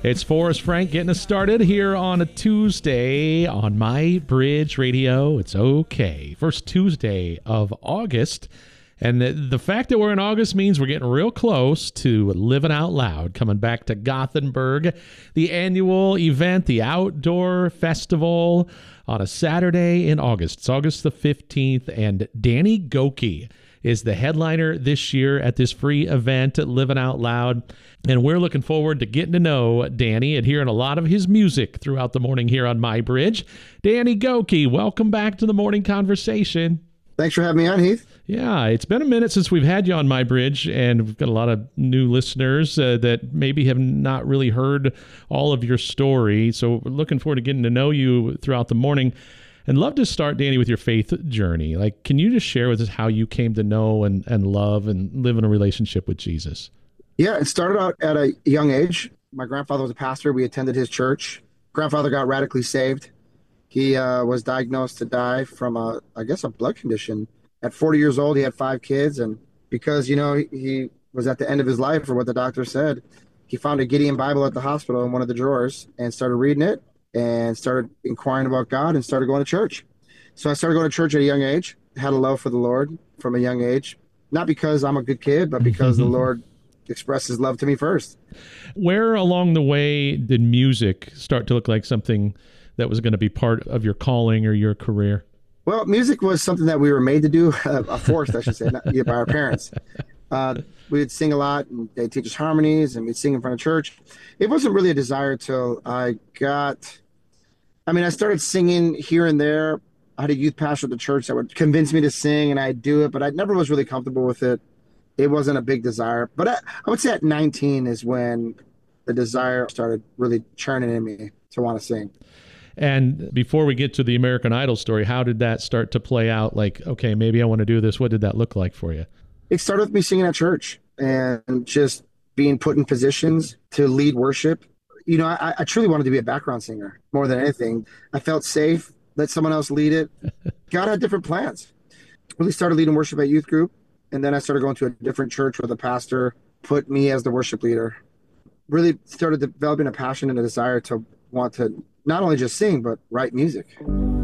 It's Forrest Frank getting us started here on a Tuesday on My Bridge Radio. It's okay. First Tuesday of August. And the fact that we're in August means we're getting real close to Living Out Loud, coming back to Gothenburg, the annual event, the outdoor festival on a Saturday in August. It's August the 15th, and Danny Gokey is the headliner this year at this free event, Living Out Loud. And we're looking forward to getting to know Danny and hearing a lot of his music throughout the morning here on My Bridge. Danny Gokey, welcome back to the Morning Conversation. Thanks for having me on, Heath. Yeah, it's been a minute since we've had you on My Bridge, and we've got a lot of new listeners that maybe have not really heard all of your story. So we're looking forward to getting to know you throughout the morning. And love to start, Danny, with your faith journey. Like, can you just share with us how you came to know and love and live in a relationship with Jesus? Yeah, it started out at a young age. My grandfather was a pastor. We attended his church. Grandfather got radically saved. He was diagnosed to die from a blood condition. At 40 years old, he had 5 kids. And because, he was at the end of his life, or what the doctor said, he found a Gideon Bible at the hospital in one of the drawers and started reading it and started inquiring about God and started going to church. So I started going to church at a young age, had a love for the Lord from a young age, not because I'm a good kid, but because the Lord expressed his love to me first. Where along the way did music start to look like something that was going to be part of your calling or your career? Well, music was something that we were made to do, forced, I should say, by our parents. We would sing a lot, and they'd teach us harmonies, and we'd sing in front of church. It wasn't really a desire till I started singing here and there. I had a youth pastor at the church that would convince me to sing, and I'd do it, but I never was really comfortable with it. It wasn't a big desire. But I would say at 19 is when the desire started really churning in me to want to sing. And before we get to the American Idol story, how did that start to play out? Like, okay, maybe I want to do this. What did that look like for you? It started with me singing at church and just being put in positions to lead worship. I truly wanted to be a background singer more than anything. I felt safe, let someone else lead it. God had different plans. Really started leading worship at youth group. And then I started going to a different church where the pastor put me as the worship leader. Really started developing a passion and a desire to want to not only just sing, but write music.